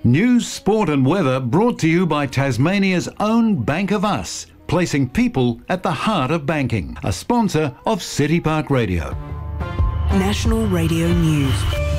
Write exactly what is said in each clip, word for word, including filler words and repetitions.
News, sport and weather brought to you by Tasmania's own Bank of Us, placing people at the heart of banking. A sponsor of City Park Radio. National Radio News.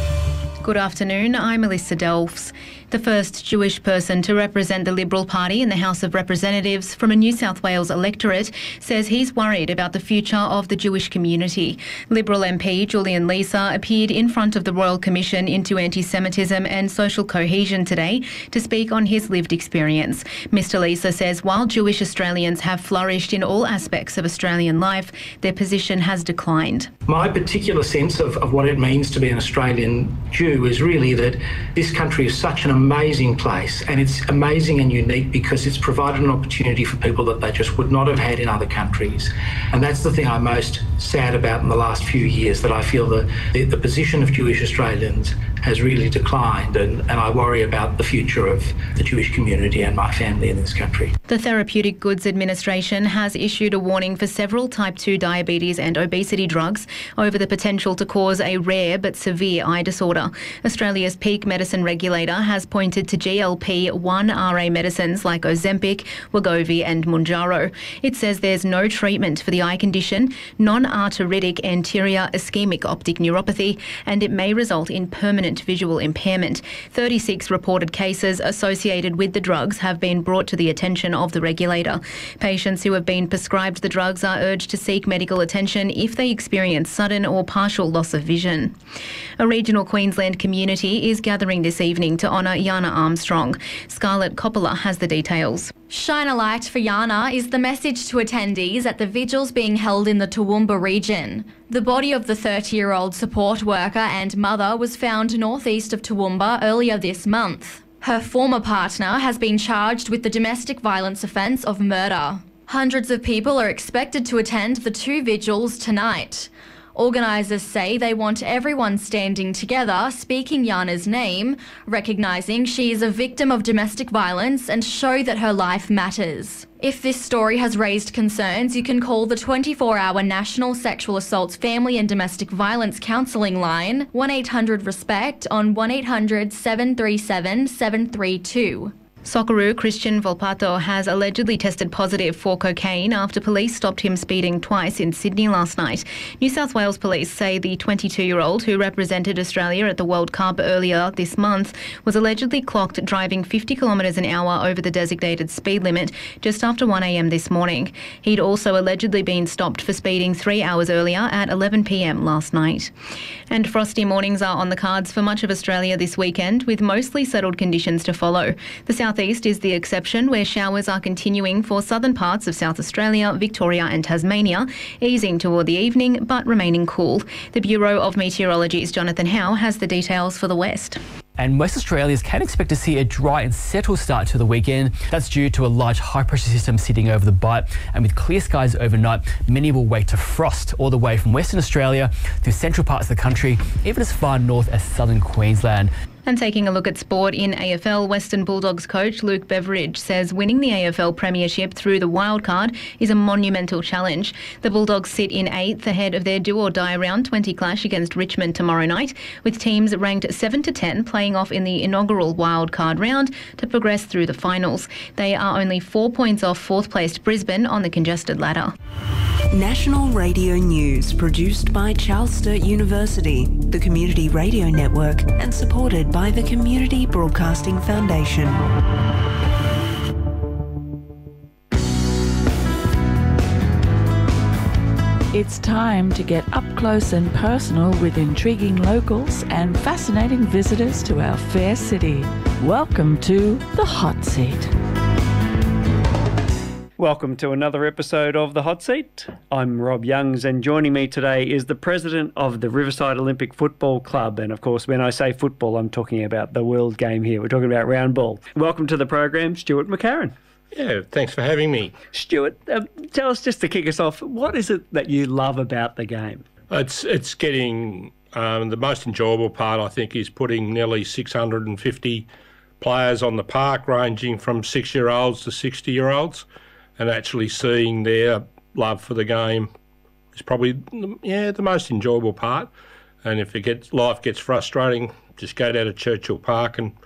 Good afternoon, I'm Melissa Delfs. The first Jewish person to represent the Liberal Party in the House of Representatives from a New South Wales electorate says he's worried about the future of the Jewish community. Liberal M P Julian Leeser appeared in front of the Royal Commission into Anti-Semitism and Social Cohesion today to speak on his lived experience. Mister Leeser says while Jewish Australians have flourished in all aspects of Australian life, their position has declined. My particular sense of, of what it means to be an Australian Jew is really that this country is such an amazing place, and it's amazing and unique because it's provided an opportunity for people that they just would not have had in other countries. And that's the thing I'm most sad about in the last few years, that I feel that the, the position of Jewish Australians has really declined, and, and I worry about the future of the Jewish community and my family in this country. The Therapeutic Goods Administration has issued a warning for several type two diabetes and obesity drugs over the potential to cause a rare but severe eye disorder. Australia's peak medicine regulator has pointed to G L P one R A medicines like Ozempic, Wegovy and Mounjaro. It says there's no treatment for the eye condition, non-arteritic anterior ischemic optic neuropathy, and it may result in permanent visual impairment. thirty-six reported cases associated with the drugs have been brought to the attention of the regulator. Patients who have been prescribed the drugs are urged to seek medical attention if they experience sudden or partial loss of vision. A regional Queensland community is gathering this evening to honour Yana Armstrong. Scarlett Coppola has the details. Shine a light for Yana is the message to attendees at the vigils being held in the Toowoomba region. The body of the thirty-year-old support worker and mother was found northeast of Toowoomba earlier this month. Her former partner has been charged with the domestic violence offence of murder. Hundreds of people are expected to attend the two vigils tonight. Organisers say they want everyone standing together, speaking Yana's name, recognising she is a victim of domestic violence and show that her life matters. If this story has raised concerns, you can call the twenty-four hour National Sexual Assaults Family and Domestic Violence Counselling line, one eight hundred RESPECT on one eight hundred seven three seven seven three two. Socceroo Christian Volpato has allegedly tested positive for cocaine after police stopped him speeding twice in Sydney last night. New South Wales police say the twenty-two-year-old who represented Australia at the World Cup earlier this month was allegedly clocked driving fifty kilometres an hour over the designated speed limit just after one a m this morning. He'd also allegedly been stopped for speeding three hours earlier at eleven p m last night. And frosty mornings are on the cards for much of Australia this weekend, with mostly settled conditions to follow. The southeast is the exception, where showers are continuing for southern parts of South Australia, Victoria and Tasmania, easing toward the evening but remaining cool. The Bureau of Meteorology's Jonathan Howe has the details for the west. And West Australians can expect to see a dry and settled start to the weekend. That's due to a large high-pressure system sitting over the Bight, and with clear skies overnight, many will wake to frost all the way from Western Australia through central parts of the country, even as far north as southern Queensland. And taking a look at sport in A F L, Western Bulldogs coach Luke Beveridge says winning the A F L Premiership through the wildcard is a monumental challenge. The Bulldogs sit in eighth ahead of their do-or-die round twenty clash against Richmond tomorrow night, with teams ranked seven to ten playing off in the inaugural wildcard round to progress through the finals. They are only four points off fourth-placed Brisbane on the congested ladder. National Radio News, produced by Charles Sturt University, the Community Radio Network, and supported by the Community Broadcasting Foundation. It's time to get up close and personal with intriguing locals and fascinating visitors to our fair city. Welcome to The Hot Seat. Welcome to another episode of The Hot Seat. I'm Rob Youngs, and joining me today is the president of the Riverside Olympic Football Club. And of course, when I say football, I'm talking about the world game here. We're talking about round ball. Welcome to the program, Stuart McCarron. Yeah, thanks for having me. Stuart, uh, tell us, just to kick us off, what is it that you love about the game? It's it's getting, um, the most enjoyable part, I think, is putting nearly six hundred fifty players on the park, ranging from six-year-olds to sixty-year-olds, and actually seeing their love for the game is probably, yeah, the most enjoyable part. And if it gets life gets frustrating, just go down to Churchill Park and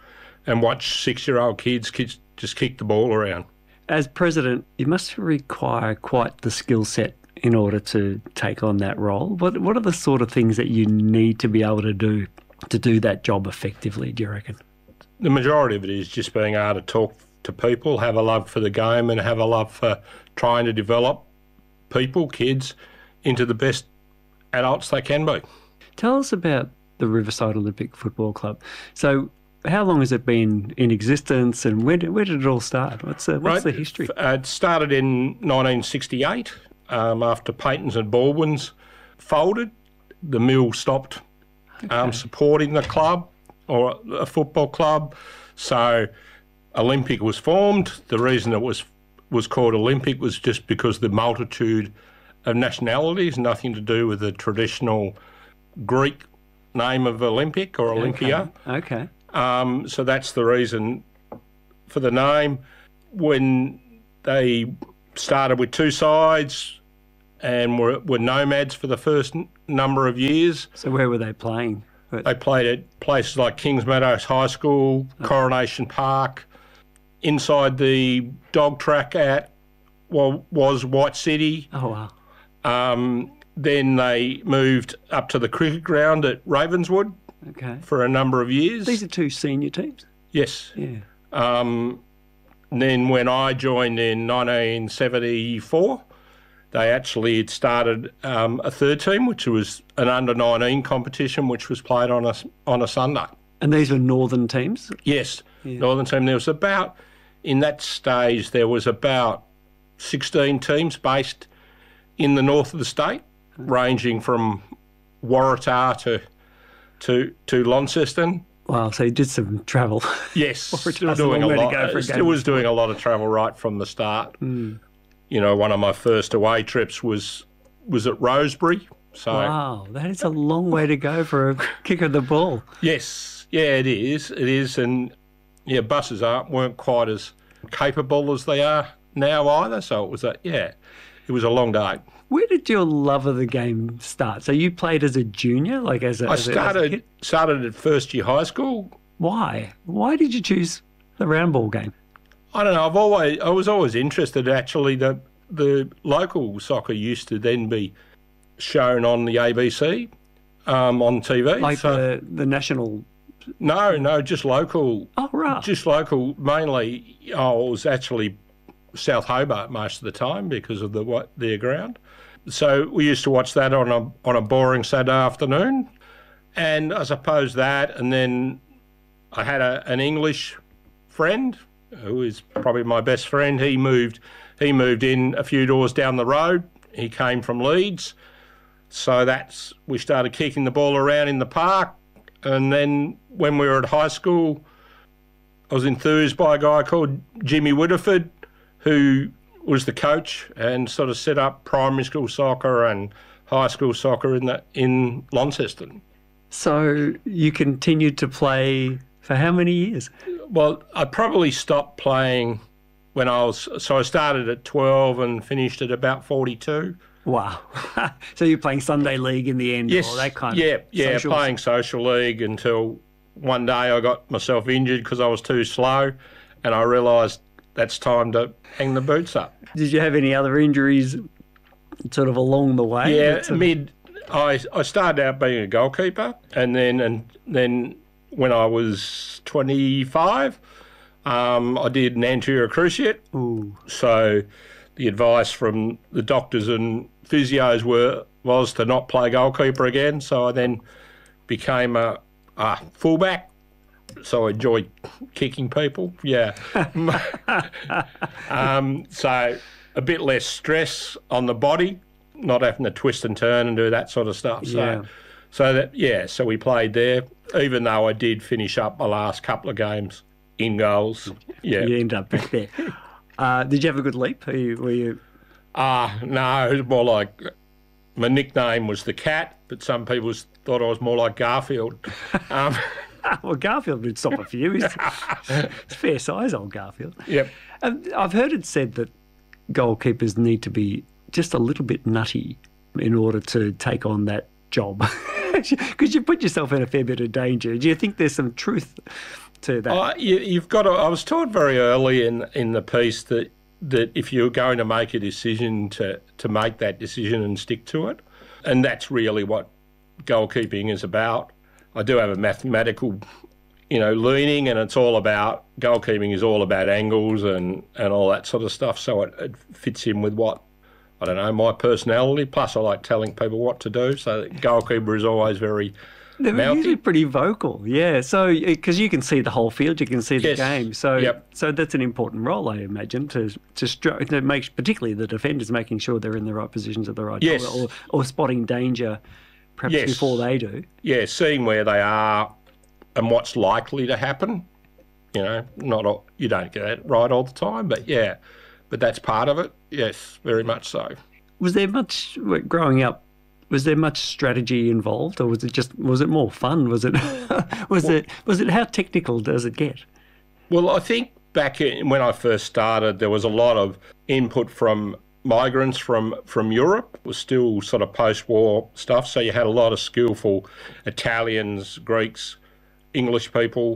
and watch six-year-old kids, kids just kick the ball around. As president, you must require quite the skill set in order to take on that role. What what are the sort of things that you need to be able to do to do that job effectively, do you reckon? The majority of it is just being able to talk to people, have a love for the game and have a love for trying to develop people, kids, into the best adults they can be. Tell us about the Riverside Olympic Football Club. So how long has it been in existence, and where did, where did it all start? What's the, what's right. the history? Uh, it started in nineteen sixty-eight um, after Paytons and Baldwins folded. The mill stopped okay. um, supporting the club or a football club. So Olympic was formed. The reason it was was called Olympic was just because the multitude of nationalities, nothing to do with the traditional Greek name of Olympic or Olympia. Okay. okay. Um, so that's the reason for the name. When they started with two sides and were, were nomads for the first n- number of years. So where were they playing? They played at places like Kings Meadows High School, okay. Coronation Park, inside the dog track at, well, was White City. Oh, wow. Um, then they moved up to the cricket ground at Ravenswood. Okay. For a number of years. These are two senior teams? Yes. Yeah. Um, then when I joined in nineteen seventy-four, they actually had started um, a third team, which was an under nineteen competition, which was played on a, on a Sunday. And these were northern teams? Yes, yeah. Northern team. There was about, in that stage, there was about sixteen teams based in the north of the state, okay. ranging from Waratah to... to to Launceston. Wow, so you did some travel. Yes, doing a lot. I still was doing a lot of travel right from the start. Mm. You know, one of my first away trips was was at Rosebery. So wow, that is a long way to go for a kick of the ball. Yes, yeah, it is. It is, and yeah, buses aren't weren't quite as capable as they are now either. So it was a yeah, it was a long day. Where did your love of the game start? So you played as a junior, like as a I as started a, as a kid? started at first year high school. Why? Why did you choose the round ball game? I don't know. I've always I was always interested. Actually, the the local soccer used to then be shown on the A B C, um, on T V. Like so, the the national. No, no, just local. Oh right. Just local. Mainly, oh, it was actually South Hobart most of the time because of the what their ground. So we used to watch that on a on a boring Saturday afternoon, and I suppose that, and then I had a, an English friend who is probably my best friend. He moved he moved in a few doors down the road. He came from Leeds, so that's we started kicking the ball around in the park, and then when we were at high school, I was enthused by a guy called Jimmy Whitterford, who was the coach and sort of set up primary school soccer and high school soccer in the, in Launceston. So you continued to play for how many years? Well, I probably stopped playing when I was... So I started at twelve and finished at about forty-two. Wow. So you're playing Sunday League in the end? Yes. Or that kind yeah, of yeah, social... playing social league until one day I got myself injured because I was too slow and I realised that's time to hang the boots up. Did you have any other injuries sort of along the way? Yeah, sort of... mid. I I started out being a goalkeeper, and then and then when I was twenty-five, um, I did an anterior cruciate. Ooh. So the advice from the doctors and physios were was to not play goalkeeper again. So I then became a, a fullback. So I enjoyed kicking people, yeah. um, so a bit less stress on the body, not having to twist and turn and do that sort of stuff. So, yeah. so that yeah, so we played there, even though I did finish up my last couple of games in goals. Yeah, you ended up back there. Uh, did you have a good leap? Were you? Were you... Uh, no, it was more like my nickname was the Cat, but some people thought I was more like Garfield. Um, Well, Garfield would stop it for you. It's, it's fair size, old Garfield. Yep. Um, I've heard it said that goalkeepers need to be just a little bit nutty in order to take on that job, because you put yourself in a fair bit of danger. Do you think there's some truth to that? Uh, you, you've got to, I was taught very early in, in the piece that that if you're going to make a decision, to, to make that decision and stick to it. And that's really what goalkeeping is about. I do have a mathematical, you know, leaning, and it's all about, goalkeeping is all about angles and, and all that sort of stuff. So it, it fits in with what, I don't know, my personality. Plus I like telling people what to do. So the goalkeeper is always very They're mouthy. usually pretty vocal, yeah. So because you can see the whole field, you can see the Yes. game. So, Yep. so that's an important role, I imagine, to to, stro- to make, particularly the defenders, making sure they're in the right positions at the right Yes. time, or, or spotting danger, perhaps Yes. before they do. Yeah, seeing where they are and what's likely to happen. You know, not all, you don't get it right all the time, but yeah, but that's part of it. Yes, very much so. Was there much growing up? Was there much strategy involved, or was it just was it more fun? Was it was it was it how technical does it get? Well, I think back in, when I first started, there was a lot of input from migrants from, from Europe. It was still sort of post-war stuff, so you had a lot of skillful Italians, Greeks, English people,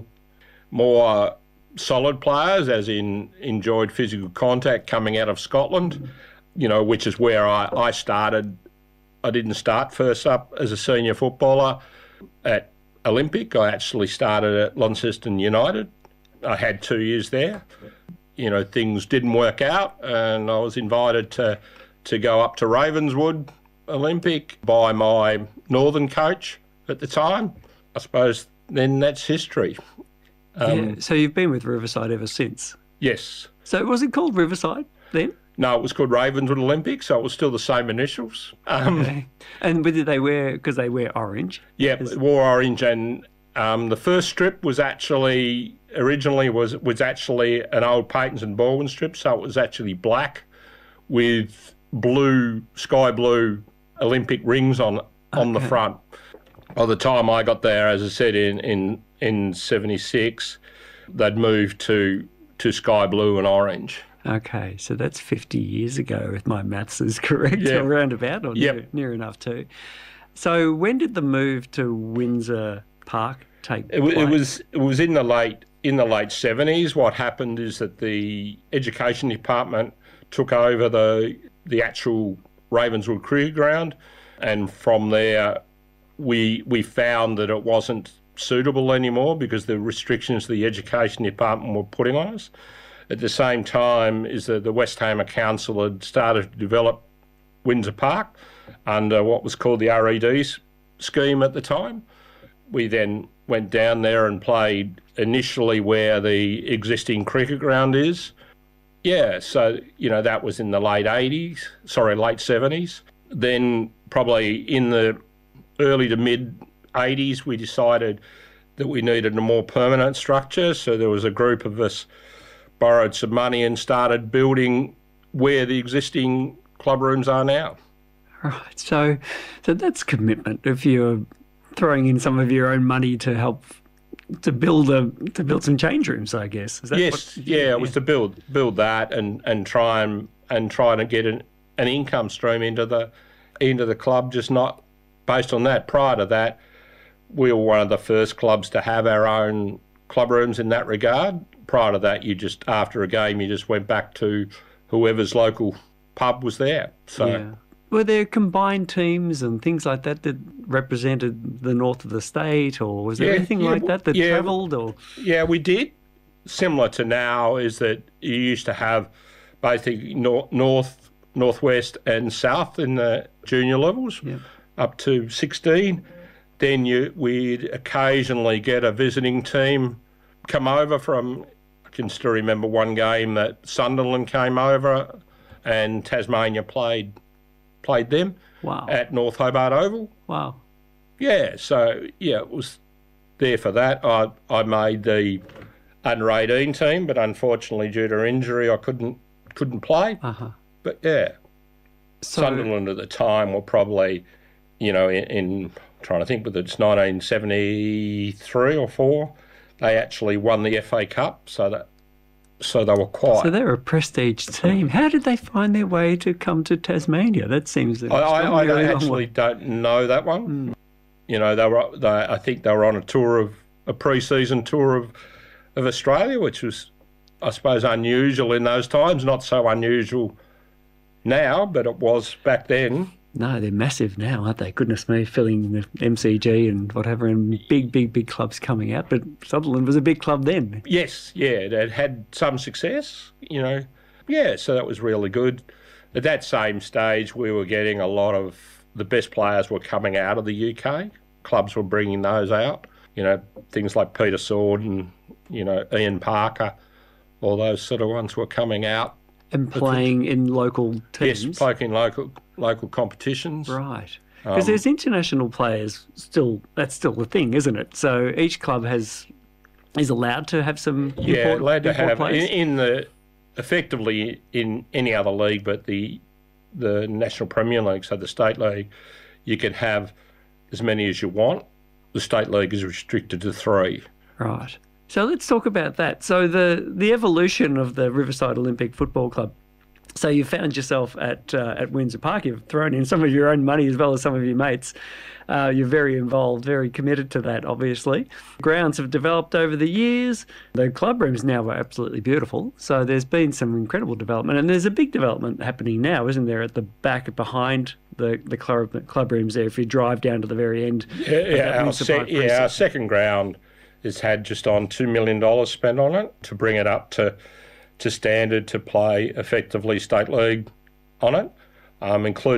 more solid players, as in enjoyed physical contact coming out of Scotland, you know, which is where I, I started. I didn't start first up as a senior footballer at Olympic. I actually started at Launceston United. I had two years there. You know, things didn't work out, and I was invited to to go up to Ravenswood Olympic by my northern coach at the time. I suppose then that's history. Um, Yeah, so you've been with Riverside ever since. Yes. So was it called Riverside then? No, it was called Ravenswood Olympic, so it was still the same initials. Um, Okay. And did they wear, because they wear orange? Yeah, it wore orange, and um, the first strip was actually originally was was actually an old Paytons and Baldwin strip, so it was actually black with blue, sky blue Olympic rings on on the Okay. front. By the time I got there, as I said, in in in seventy-six, they'd moved to to sky blue and orange. Okay, so that's fifty years ago, if my maths is correct, Yeah. or roundabout, or Yep. near, near enough too. So when did the move to Windsor Park take It, wa- place? it was it was in the late in the late seventies. What happened is that the education department took over the the actual Ravenswood Cricket Ground, and from there we we found that it wasn't suitable anymore because the restrictions the education department were putting on us. At the same time is that the Westheimer Council had started to develop Windsor Park under what was called the R E D scheme at the time. We then went down there and played initially where the existing cricket ground is. Yeah, so, you know, that was in the late eighties, sorry, late seventies. Then probably in the early to mid eighties, we decided that we needed a more permanent structure. So there was a group of us borrowed some money and started building where the existing club rooms are now. Right, so so that's commitment. If you're throwing in some of your own money to help to build a to build some change rooms, I guess. Is that Yes, what, yeah, it was to build build that and, and try and and try to get an, an income stream into the into the club. Just not based on that. Prior to that, we were one of the first clubs to have our own club rooms in that regard. Prior to that, you just after a game, you just went back to whoever's local pub was there. So. Yeah. Were there combined teams and things like that that represented the north of the state, or was there Yeah, anything yeah, like that that yeah. travelled? Or Yeah, we did. Similar to now is that you used to have basically nor- north, northwest, and south in the junior levels, Yeah. up to sixteen. Then you we'd occasionally get a visiting team come over from. I can still remember one game that Sunderland came over, and Tasmania played played them wow, at North Hobart Oval. wow, Yeah, so yeah, it was there for that. I I made the under eighteen team, but unfortunately due to injury, I couldn't couldn't play. uh huh. But yeah, So Sunderland at the time were probably, you know, in, in trying to think, whether it's nineteen seventy-three or four, they actually won the F A Cup, so that so they were quite. so they're a prestige team. How did they find their way to come to Tasmania? That seems. I, I, I really long actually way. don't know that one. Mm. You know, they were. They, I think they were on a tour of a pre-season tour of of Australia, which was, I suppose, unusual in those times. Not so unusual now, but it was back then. No, they're massive now, aren't they? Goodness me, filling the M C G and whatever, and big, big, big clubs coming out. But Sutherland was a big club then. Yes, yeah, it had some success, you know. Yeah, so that was really good. At that same stage, we were getting a lot of the best players were coming out of the U K. Clubs were bringing those out. You know, things like Peter Sword and, you know, Ian Parker, all those sort of ones were coming out. And playing in local teams? Yes, playing in local local competitions. Right. Because Um, there's international players still, that's still the thing, isn't it? So each club has is allowed to have some import, yeah, allowed to import have players? in, in the effectively in any other league, but the the National Premier League, so the State League, you could have as many as you want. The State League is restricted to three. Right. So let's talk about that. So the the evolution of the Riverside Olympic Football Club. So you found yourself at uh, at Windsor Park. You've thrown in some of your own money as well as some of your mates. Uh, you're very involved, very committed to that, obviously. Grounds have developed over the years. The club rooms now are absolutely beautiful. So there's been some incredible development. And there's a big development happening now, isn't there, at the back behind the, the club, club rooms there, if you drive down to the very end. Yeah, yeah, our, se- yeah our second ground has had just on two million dollars spent on it to bring it up to to standard to play effectively State League on it, um, including